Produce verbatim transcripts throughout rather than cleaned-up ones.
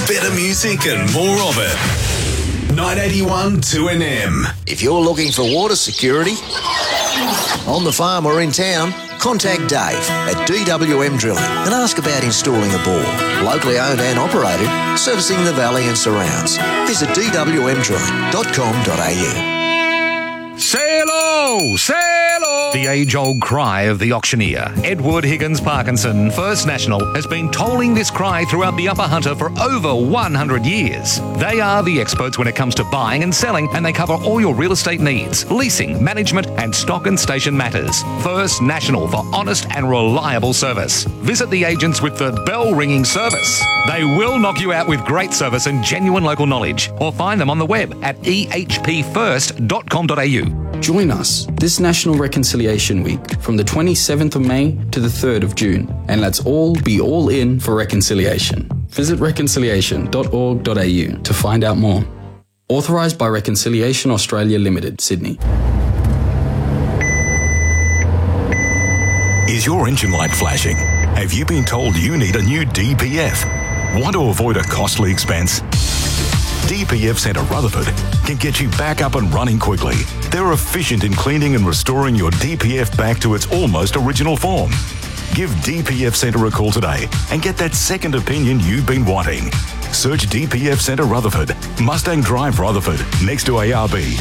Better music and more of it. nine eighty-one two N M. If you're looking for water security, on the farm or in town, contact Dave at D W M Drilling and ask about installing a bore. Locally owned and operated, servicing the valley and surrounds. Visit d w m drilling dot com dot a u. Say hello! Say hello! The age-old cry of the auctioneer, Edward Higgins Parkinson, First National, has been tolling this cry throughout the Upper Hunter for over one hundred years. They are the experts when it comes to buying and selling, and they cover all your real estate needs, leasing, management, and stock and station matters. First National for honest and reliable service. Visit the agents with the bell-ringing service. They will knock you out with great service and genuine local knowledge, or find them on the web at e h p first dot com dot a u. Join us this National Reconciliation Week from the twenty-seventh of May to the third of June, and let's all be all in for reconciliation. Visit reconciliation dot org dot a u to find out more. Authorised by Reconciliation Australia Limited, Sydney. Is your engine light flashing? Have you been told you need a new D P F? Want to avoid a costly expense? D P F Centre Rutherford can get you back up and running quickly. They're efficient in cleaning and restoring your D P F back to its almost original form. Give D P F Centre a call today and get that second opinion you've been wanting. Search D P F Centre Rutherford, Mustang Drive Rutherford, next to A R B.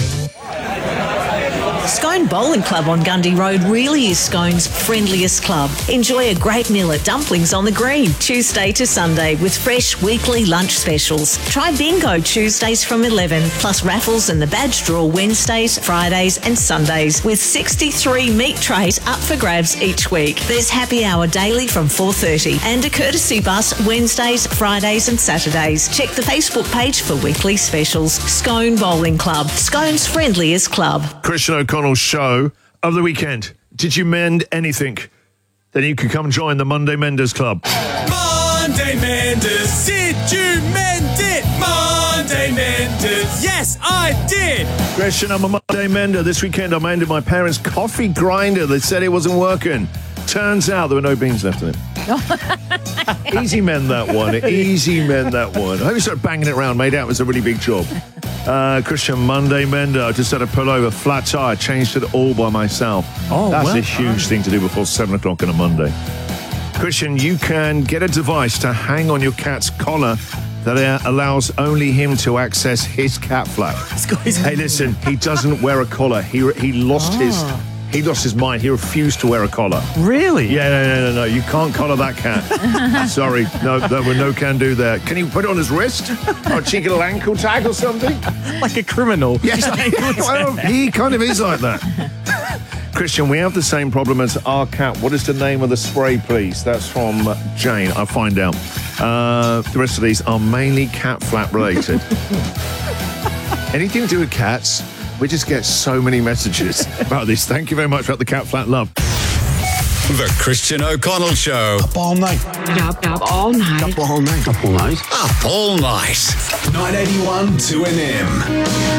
Scone Bowling Club on Gundy Road really is Scone's friendliest club. Enjoy a great meal at Dumplings on the Green, Tuesday to Sunday, with fresh weekly lunch specials. Try bingo Tuesdays from eleven, plus raffles and the badge draw Wednesdays, Fridays and Sundays, with sixty-three meat trays up for grabs each week. There's happy hour daily from four thirty and a courtesy bus Wednesdays, Fridays and Saturdays. Check the Facebook page for weekly specials. Scone Bowling Club, Scone's friendliest club. Christian O'Connell show of the weekend. Did you mend anything? Then you can come join the Monday Menders Club. Monday Menders, did you mend it? Monday Menders, yes I did. Christian, I'm a Monday Mender. This weekend I mended my parents' coffee grinder. They said it wasn't working. Turns out there were no beans left in it. Easy mend that one. Easy mend that one. I hope you start banging it around. Made out it was a really big job. Uh, Christian, Monday Mender. I just had a pullover, flat tire, changed it all by myself. Oh, That's well, a huge thing to do before seven o'clock on a Monday. Christian, you can get a device to hang on your cat's collar that uh, allows only him to access his cat flap. Hey, listen, he doesn't wear a collar. He he lost oh. his he lost his mind. He refused to wear a collar. Really? Yeah, no, no, no, no. You can't collar that cat. Sorry, no, there were no can do there. Can you put it on his wrist or a cheeky little ankle tag or something? Like a criminal. Yes, well, he kind of is like that. Christian, we have the same problem as our cat. What is the name of the spray, please? That's from Jane. I'll find out. Uh, the rest of these are mainly cat flap related. Anything to do with cats, we just get so many messages about this. Thank you very much about the cat flap love. The Christian O'Connell Show. Up all night. Up, up all night. Up all night. Up all night. Up all night. nine eighty-one two N M.